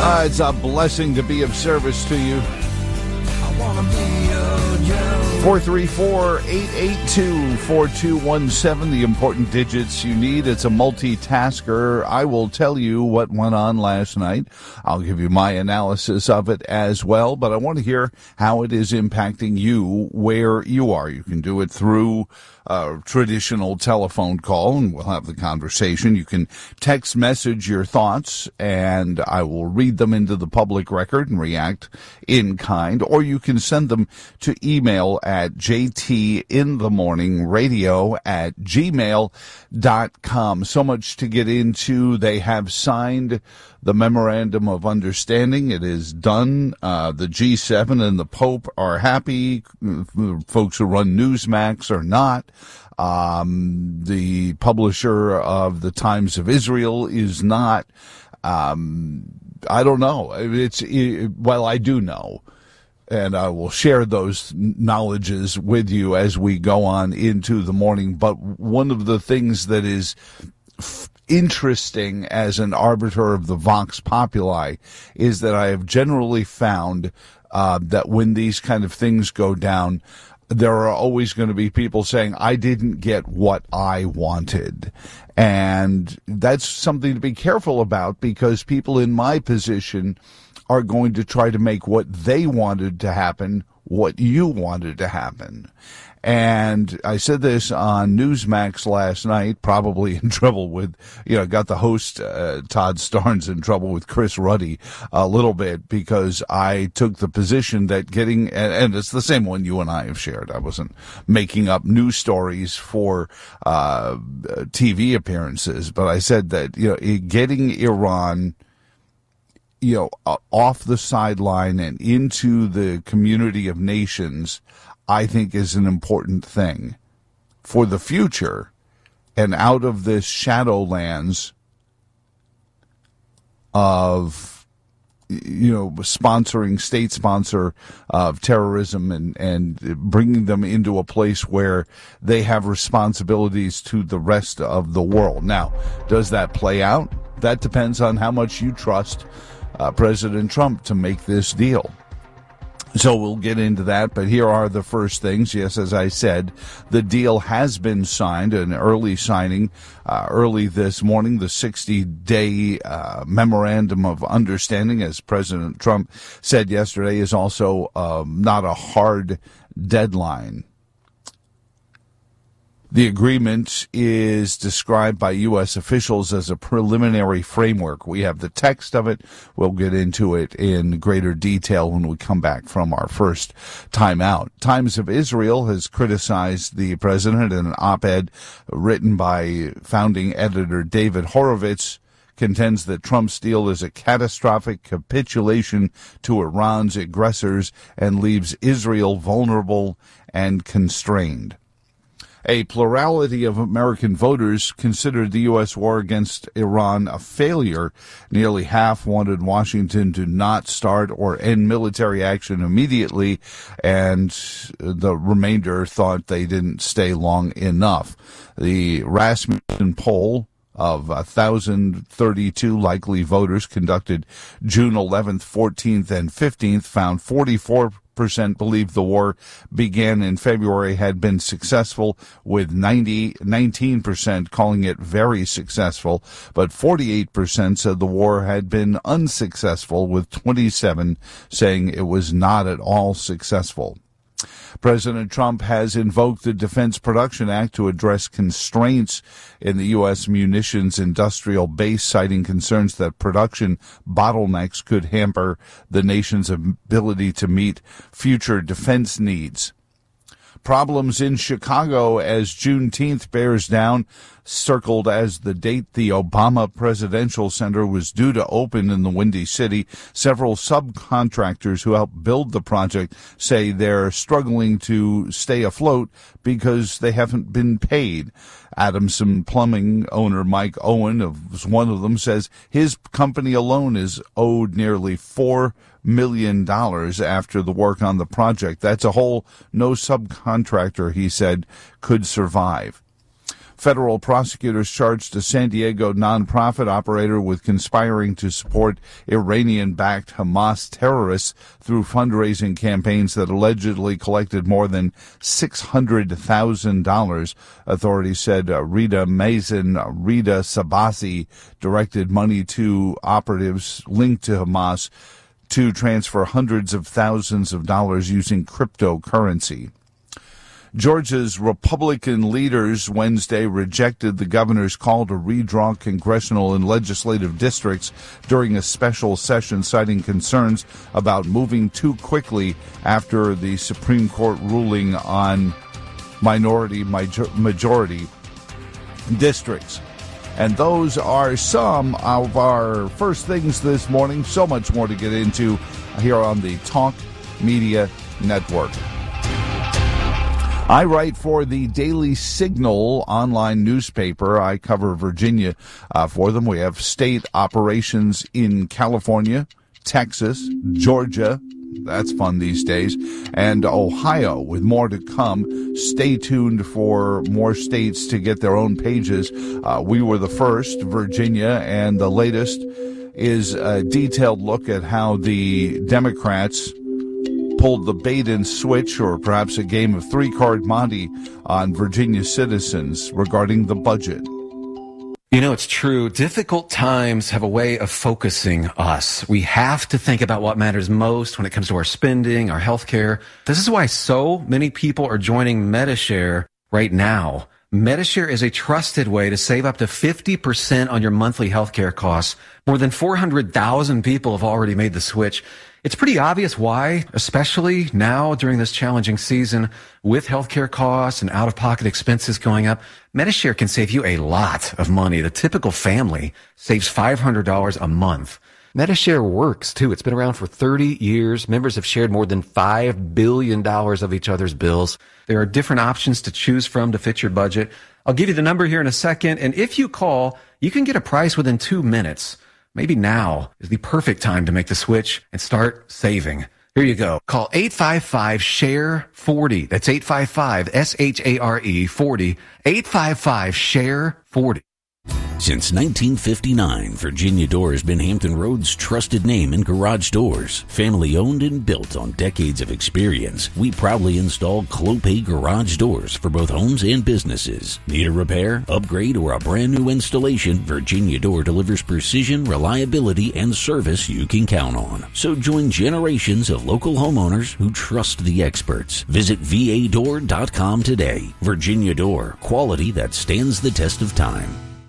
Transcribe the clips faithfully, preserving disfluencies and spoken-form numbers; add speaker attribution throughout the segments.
Speaker 1: Uh, it's a blessing to be of service to you. four three four, eight eight two, four two one seven, the important digits you need. It's a multitasker. I will tell you what went on last night. I'll give you my analysis of it as well, but I want to hear how it is impacting you where you are. You can do it through a traditional telephone call, and we'll have the conversation. You can text message your thoughts, and I will read them into the public record and react in kind, or you can send them to email at jtinthemorningradio at gmail dot com. So much to get into. They have signed the Memorandum of Understanding. It is done. Uh, the G seven and the Pope are happy. Folks who run Newsmax are not. Um, the publisher of the Times of Israel is not. Um, I don't know. It's, it, well, I do know. And I will share those knowledges with you as we go on into the morning. But one of the things that is f- interesting as an arbiter of the Vox Populi is that I have generally found uh, that when these kind of things go down, there are always going to be people saying, I didn't get what I wanted. And that's something to be careful about, because people in my position are going to try to make what they wanted to happen what you wanted to happen. And I said this on Newsmax last night, probably in trouble with, you know, got the host, uh, Todd Starnes, in trouble with Chris Ruddy a little bit, because I took the position that getting, and, and it's the same one you and I have shared. I wasn't making up news stories for uh T V appearances, but I said that, you know, getting Iran, you know, off the sideline and into the community of nations, I think is an important thing for the future, and out of this shadowlands of, you know, sponsoring, state sponsor of terrorism, and, and bringing them into a place where they have responsibilities to the rest of the world. Now, does that play out? That depends on how much you trust uh, President Trump to make this deal. So we'll get into that, but here are the first things. Yes, as I said, the deal has been signed, an early signing uh, early this morning, the sixty-day uh, Memorandum of Understanding, as President Trump said yesterday, is also um, not a hard deadline. The agreement is described by U S officials as a preliminary framework. We have the text of it. We'll get into it in greater detail when we come back from our first time out. Times of Israel has criticized the president in an op-ed written by founding editor David Horowitz. Contends that Trump's deal is a catastrophic capitulation to Iran's aggressors and leaves Israel vulnerable and constrained. A plurality of American voters considered the U S war against Iran a failure. Nearly half wanted Washington to not start or end military action immediately, and the remainder thought they didn't stay long enough. The Rasmussen poll of one thousand thirty-two likely voters conducted June eleventh, fourteenth, and fifteenth found forty-four percent believe the war began in February had been successful, with ninety, nineteen percent calling it very successful, but forty-eight percent said the war had been unsuccessful, with twenty-seven saying it was not at all successful. President Trump has invoked the Defense Production Act to address constraints in the U S munitions industrial base, citing concerns that production bottlenecks could hamper the nation's ability to meet future defense needs. Problems in Chicago as Juneteenth bears down. Circled as the date the Obama Presidential Center was due to open in the Windy City, several subcontractors who helped build the project say they're struggling to stay afloat because they haven't been paid. Adamson Plumbing owner Mike Owen, of one of them, says his company alone is owed nearly four million dollars after the work on the project. That's a hole no subcontractor, he said, could survive. Federal prosecutors charged a San Diego nonprofit operator with conspiring to support Iranian-backed Hamas terrorists through fundraising campaigns that allegedly collected more than six hundred thousand dollars. Authorities said uh, Rita Mason, uh, Rita Sabasi directed money to operatives linked to Hamas to transfer hundreds of thousands of dollars using cryptocurrency. Georgia's Republican leaders Wednesday rejected the governor's call to redraw congressional and legislative districts during a special session, citing concerns about moving too quickly after the Supreme Court ruling on minority majority districts. And those are some of our first things this morning. So much more to get into here on the Talk Media Network. I write for the Daily Signal online newspaper. I cover Virginia uh, for them. We have state operations in California, Texas, Georgia. That's fun these days. And Ohio, with more to come. Stay tuned for more states to get their own pages. Uh, we were the first, Virginia, and the latest is a detailed look at how the Democrats pulled the bait and switch, or perhaps a game of three-card Monte on Virginia citizens regarding the budget.
Speaker 2: You know, it's true. Difficult times have a way of focusing us. We have to think about what matters most when it comes to our spending, our health care. This is why so many people are joining Medi-Share right now. Medi-Share is a trusted way to save up to fifty percent on your monthly health care costs. More than four hundred thousand people have already made the switch. It's pretty obvious why, especially now during this challenging season with healthcare costs and out-of-pocket expenses going up. Medi-Share can save you a lot of money. The typical family saves five hundred dollars a month. Medi-Share works, too. It's been around for thirty years. Members have shared more than five billion dollars of each other's bills. There are different options to choose from to fit your budget. I'll give you the number here in a second, and if you call, you can get a price within two minutes. Maybe now is the perfect time to make the switch and start saving. Here you go. Call eight five five, S H A R E, forty. That's eight five five, S H A R E, forty. eight five five, S H A R E, forty.
Speaker 3: Since nineteen fifty-nine, Virginia Door has been Hampton Roads' trusted name in garage doors. Family owned and built on decades of experience, we proudly install Clopay garage doors for both homes and businesses. Need a repair, upgrade, or a brand new installation? Virginia Door delivers precision, reliability, and service you can count on. So join generations of local homeowners who trust the experts. Visit V A door dot com today. Virginia Door, quality that stands the test of time.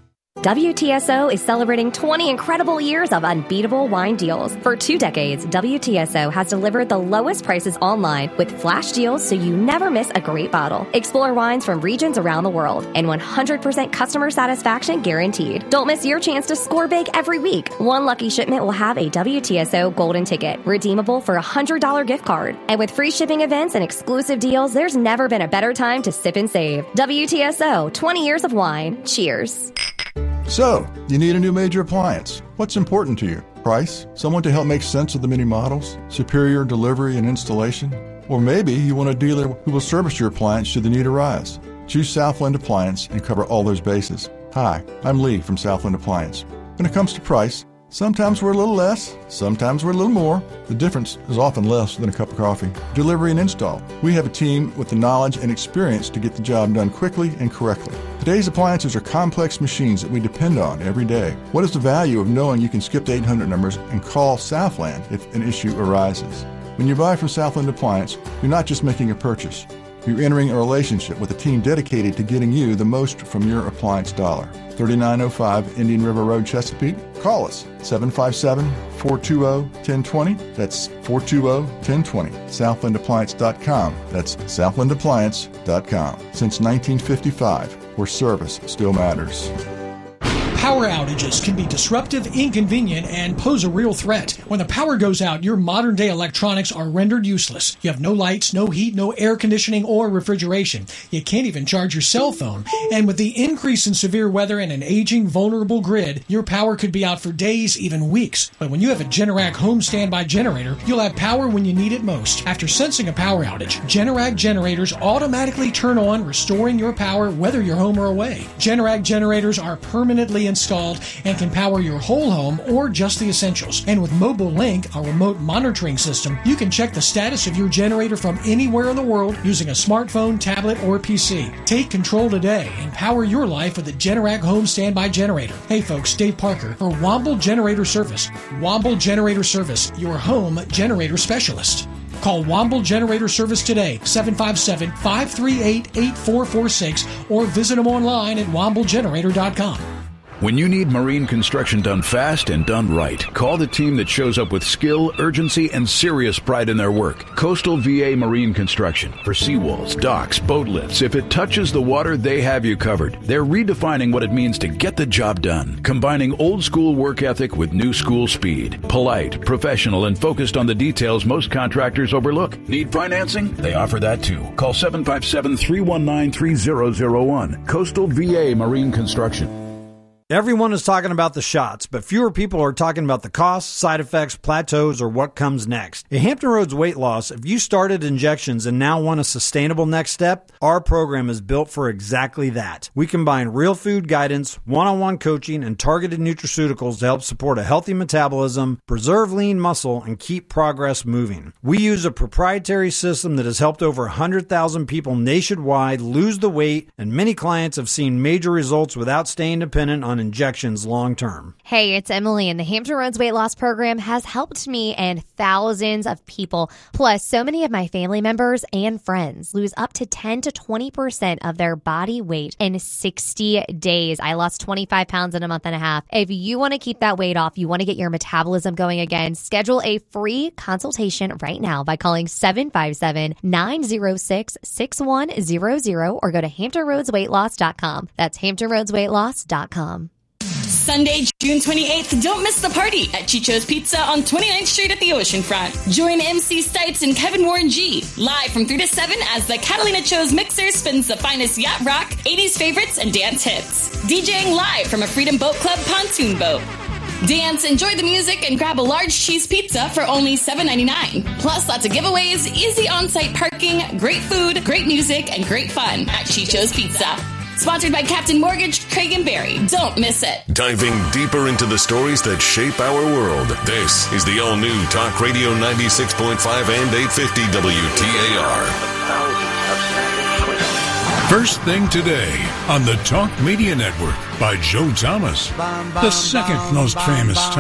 Speaker 4: W T S O is celebrating twenty incredible years of unbeatable wine deals. For two decades, W T S O has delivered the lowest prices online with flash deals so you never miss a great bottle. Explore wines from regions around the world and one hundred percent customer satisfaction guaranteed. Don't miss your chance to score big every week. One lucky shipment will have a W T S O golden ticket, redeemable for a one hundred dollars gift card. And with free shipping events and exclusive deals, there's never been a better time to sip and save. W T S O, twenty years of wine. Cheers.
Speaker 5: So, you need a new major appliance. What's important to you? Price? Someone to help make sense of the many models? Superior delivery and installation? Or maybe you want a dealer who will service your appliance should the need arise. Choose Southland Appliance and cover all those bases. Hi, I'm Lee from Southland Appliance. When it comes to price, sometimes we're a little less, sometimes we're a little more. The difference is often less than a cup of coffee. Delivery and install. We have a team with the knowledge and experience to get the job done quickly and correctly. Today's appliances are complex machines that we depend on every day. What is the value of knowing you can skip the eight hundred numbers and call Southland if an issue arises? When you buy from Southland Appliance, you're not just making a purchase. You're entering a relationship with a team dedicated to getting you the most from your appliance dollar. thirty-nine oh five Indian River Road, Chesapeake. Call us, seven five seven, four two zero, one zero two zero. That's four two zero, one zero two zero. southland appliance dot com. That's southland appliance dot com. Since nineteen fifty-five, where service still matters.
Speaker 6: Power outages can be disruptive, inconvenient, and pose a real threat. When the power goes out, your modern-day electronics are rendered useless. You have no lights, no heat, no air conditioning or refrigeration. You can't even charge your cell phone. And with the increase in severe weather and an aging, vulnerable grid, your power could be out for days, even weeks. But when you have a Generac home standby generator, you'll have power when you need it most. After sensing a power outage, Generac generators automatically turn on, restoring your power whether you're home or away. Generac generators are permanently installed and can power your whole home or just the essentials. And with Mobile Link, a remote monitoring system, you can check the status of your generator from anywhere in the world using a smartphone, tablet, or P C. Take control today and power your life with a Generac home standby generator. Hey folks, Dave Parker for Womble Generator Service. Womble Generator Service, your home generator specialist. Call Womble Generator Service today, seven five seven, five three eight, eight four four six, or visit them online at womble generator dot com.
Speaker 7: When you need marine construction done fast and done right, call the team that shows up with skill, urgency, and serious pride in their work. Coastal V A Marine Construction. For seawalls, docks, boat lifts, if it touches the water, they have you covered. They're redefining what it means to get the job done, combining old school work ethic with new school speed. Polite, professional, and focused on the details most contractors overlook. Need financing? They offer that too. Call seven five seven, three one nine, three zero zero one. Coastal V A Marine Construction.
Speaker 8: Everyone is talking about the shots, but fewer people are talking about the costs, side effects, plateaus, or what comes next. At Hampton Roads Weight Loss, if you started injections and now want a sustainable next step, our program is built for exactly that. We combine real food guidance, one-on-one coaching, and targeted nutraceuticals to help support a healthy metabolism, preserve lean muscle, and keep progress moving. We use a proprietary system that has helped over one hundred thousand people nationwide lose the weight, and many clients have seen major results without staying dependent on injections long term.
Speaker 9: Hey, it's Emily, and the Hampton Roads Weight Loss Program has helped me and thousands of people. Plus, so many of my family members and friends lose up to ten to twenty percent of their body weight in sixty days. I lost twenty-five pounds in a month and a half. If you want to keep that weight off, you want to get your metabolism going again, schedule a free consultation right now by calling seven five seven, nine zero six, six one zero zero or go to hampton roads weight loss dot com. That's hampton roads weight loss dot com.
Speaker 10: Sunday, June twenty-eighth, don't miss the party at Chicho's Pizza on twenty-ninth Street at the Oceanfront. Join M C Stites and Kevin Warren G live from three to seven as the Catalina Cho's Mixer spins the finest yacht rock, eighties favorites, and dance hits. DJing live from a Freedom Boat Club pontoon boat. Dance, enjoy the music, and grab a large cheese pizza for only seven ninety-nine. Plus, lots of giveaways, easy on-site parking, great food, great music, and great fun at Chicho's Pizza. Sponsored by Captain Mortgage, Craig and Barry. Don't miss it.
Speaker 11: Diving deeper into the stories that shape our world. This is the all-new Talk Radio ninety-six point five and eight fifty W T A R.
Speaker 12: First Thing Today on the Talk Media Network by Joe Thomas. The second most famous